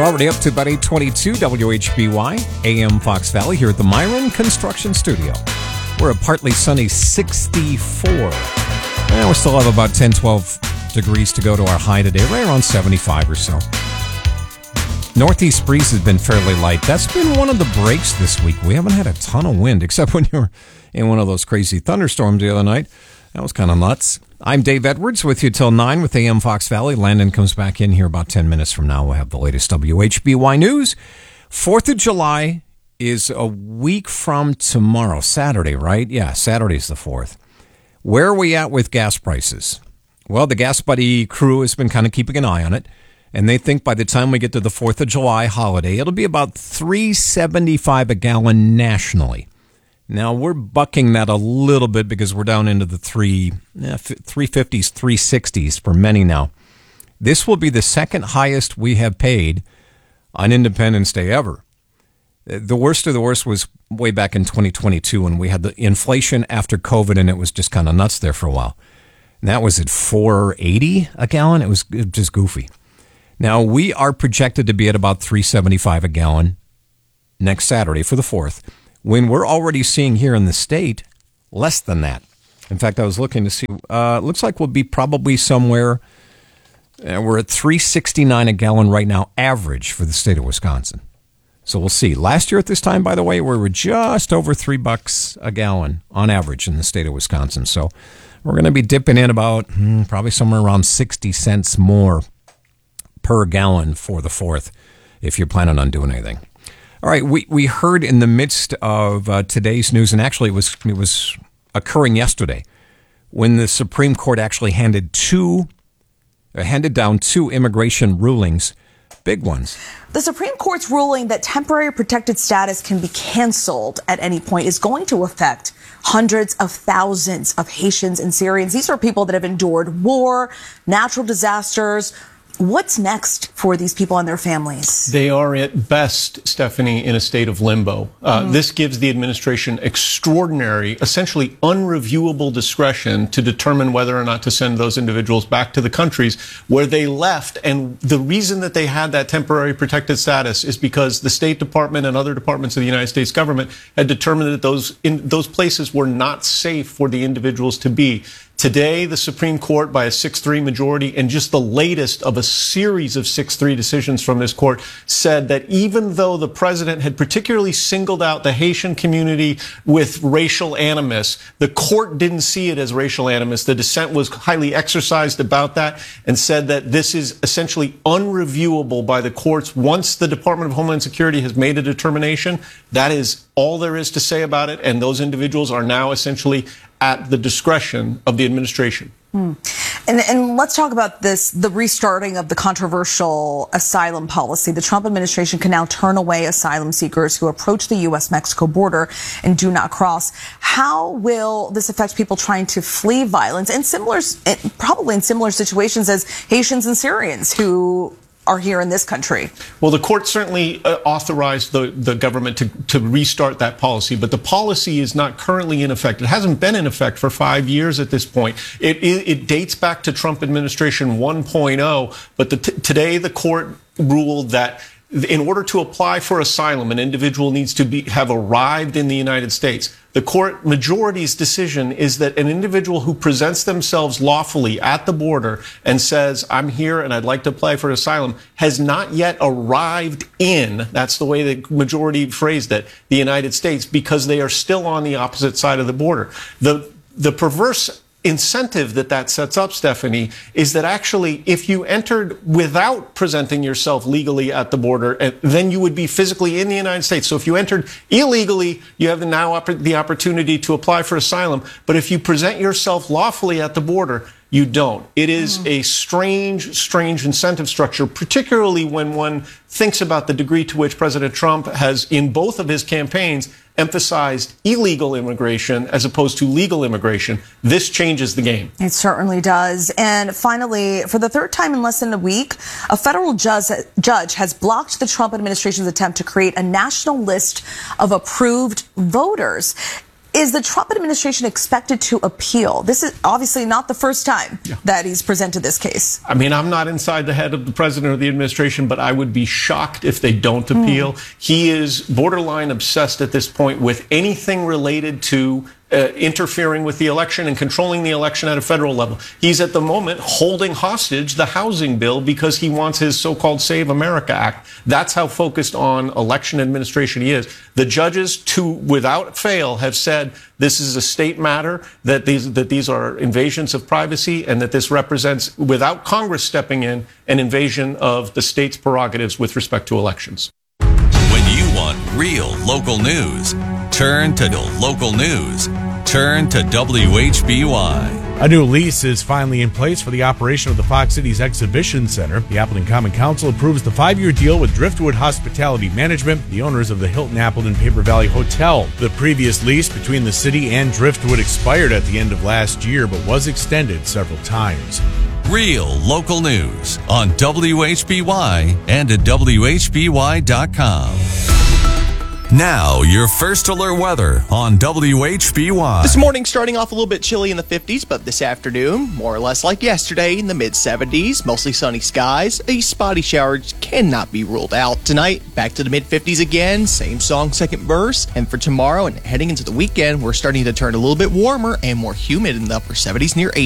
Already up to about 8:22 WHBY, AM Fox Valley here at the Myron Construction Studio. We're a partly sunny 64. And we still have about 10, 12 degrees to go to our high today, right around 75 or so. Northeast breeze has been fairly light. That's been one of the breaks this week. We haven't had a ton of wind, except when you were in one of those crazy thunderstorms the other night. That was kind of nuts. I'm Dave Edwards with you till 9 with AM Fox Valley. Landon comes back in here about 10 minutes from now. We'll have the latest WHBY news. 4th of July is a week from tomorrow. Saturday, right? Yeah, Saturday's the 4th. Where are we at with gas prices? Well, the Gas Buddy crew has been kind of keeping an eye on it, and they think by the time we get to the 4th of July holiday, it'll be about $3.75 a gallon nationally. Now, we're bucking that a little bit because we're down into the 350s, 360s for many now. This will be the second highest we have paid on Independence Day ever. The worst of the worst was way back in 2022 when we had the inflation after COVID, and it was just kind of nuts there for a while. And that was at $4.80 a gallon. It was just goofy. Now, we are projected to be at about $3.75 a gallon next Saturday for the 4th. When we're already seeing here in the state less than that. In fact, I was looking to see, looks like we'll be probably somewhere, we're at $3.69 a gallon right now, average for the state of Wisconsin. So we'll see. Last year at this time, by the way, we were just over $3 a gallon on average in the state of Wisconsin. So we're going to be dipping in about probably somewhere around 60 cents more per gallon for the 4th if you're planning on doing anything. All right, we heard in the midst of today's news, and actually it was occurring yesterday, when the Supreme Court actually handed down two immigration rulings, big ones. The Supreme Court's ruling that temporary protected status can be canceled at any point is going to affect hundreds of thousands of Haitians and Syrians. These are people that have endured war, natural disasters. What's next for these people and their families? They are at best, Stephanie, in a state of limbo. This gives the administration extraordinary, essentially unreviewable discretion to determine whether or not to send those individuals back to the countries where they left. And the reason that they had that temporary protected status is because the State Department and other departments of the United States government had determined that those places were not safe for the individuals to be. Today, the Supreme Court, by a 6-3 majority, and just the latest of a series of 6-3 decisions from this court, said that even though the president had particularly singled out the Haitian community with racial animus, the court didn't see it as racial animus. The dissent was highly exercised about that and said that this is essentially unreviewable by the courts. Once the Department of Homeland Security has made a determination, that is all there is to say about it, and those individuals are now essentially at the discretion of the administration. And let's talk about this, the restarting of the controversial asylum policy. The Trump administration can now turn away asylum seekers who approach the U.S.-Mexico border and do not cross. How will this affect people trying to flee violence and probably in similar situations as Haitians and Syrians who are here in this country? Well, the court certainly authorized the government to restart that policy, but the policy is not currently in effect. It hasn't been in effect for 5 years at this point. It dates back to Trump administration 1.0, but today the court ruled that in order to apply for asylum, an individual needs to have arrived in the United States. The court majority's decision is that an individual who presents themselves lawfully at the border and says, I'm here and I'd like to apply for asylum, has not yet arrived in, that's the way the majority phrased it, the United States, because they are still on the opposite side of the border. The perverse incentive that sets up, Stephanie, is that actually if you entered without presenting yourself legally at the border, then you would be physically in the United States. So if you entered illegally, you have now the opportunity to apply for asylum. But if you present yourself lawfully at the border, you don't. It is a strange incentive structure, particularly when one thinks about the degree to which President Trump has, in both of his campaigns, emphasized illegal immigration as opposed to legal immigration. This changes the game. It certainly does. And finally, for the third time in less than a week, a federal judge has blocked the Trump administration's attempt to create a national list of approved voters. Is the Trump administration expected to appeal? This is obviously not the first time that he's presented this case. I mean, I'm not inside the head of the president or the administration, but I would be shocked if they don't appeal. He is borderline obsessed at this point with anything related to interfering with the election and controlling the election at a federal level. He's at the moment holding hostage the housing bill because he wants his so-called Save America Act. That's how focused on election administration he is. The judges, without fail, have said this is a state matter, that these are invasions of privacy, and that this represents, without Congress stepping in, an invasion of the state's prerogatives with respect to elections. When you want real local news, turn to local news. Turn to WHBY. A new lease is finally in place for the operation of the Fox Cities Exhibition Center. The Appleton Common Council approves the 5-year deal with Driftwood Hospitality Management, the owners of the Hilton Appleton Paper Valley Hotel. The previous lease between the city and Driftwood expired at the end of last year, but was extended several times. Real local news on WHBY and at WHBY.com. Now, your first alert weather on WHBY. This morning starting off a little bit chilly in the 50s, but this afternoon, more or less like yesterday, in the mid-70s, mostly sunny skies. A spotty shower cannot be ruled out. Tonight, back to the mid-50s again, same song, second verse. And for tomorrow and heading into the weekend, we're starting to turn a little bit warmer and more humid in the upper 70s near 80.